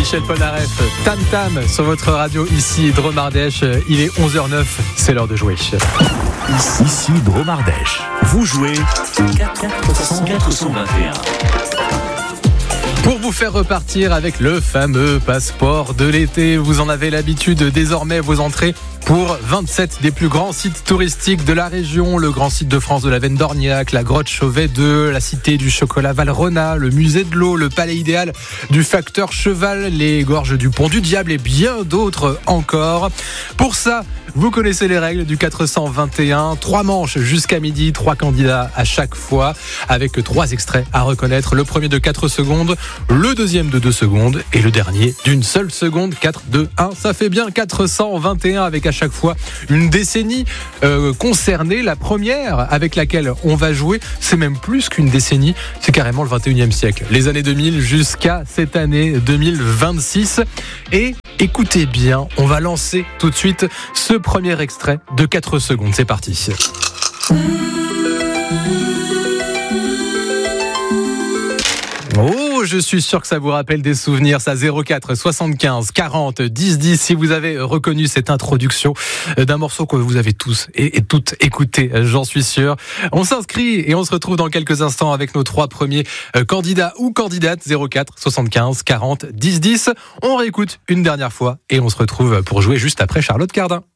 Michel Polnareff, Tam Tam sur votre radio, ici Drôme Ardèche. Il est 11h09, c'est l'heure de jouer. Ici Drôme Ardèche. Vous jouez 421. Pour vous faire repartir avec le fameux passeport de l'été, vous en avez l'habitude, désormais vos entrées pour 27 des plus grands sites touristiques de la région, le grand site de France de la Veine d'Orniac, la grotte Chauvet 2, la cité du chocolat Valrhona, le musée de l'eau, le palais idéal du facteur Cheval, les gorges du Pont du Diable et bien d'autres encore. Pour ça, vous connaissez les règles du 421, 3 manches jusqu'à midi, 3 candidats à chaque fois, avec 3 extraits à reconnaître. Le premier de 4 secondes, le deuxième de 2 secondes et le dernier d'une seule seconde. 4, 2, 1, ça fait bien 421 avec à chaque fois une décennie concernée. La première avec laquelle on va jouer, c'est même plus qu'une décennie, c'est carrément le 21e siècle. Les années 2000 jusqu'à cette année 2026. Et écoutez bien, on va lancer tout de suite ce premier extrait de 4 secondes. C'est parti. Oh, je suis sûr que ça vous rappelle des souvenirs, ça. 04 75 40 10 10 si vous avez reconnu cette introduction d'un morceau que vous avez tous et toutes écouté, j'en suis sûr. On s'inscrit et on se retrouve dans quelques instants avec nos 3 premiers candidats ou candidates. 04 75 40 10 10. On réécoute une dernière fois et on se retrouve pour jouer juste après Charlotte Cardin.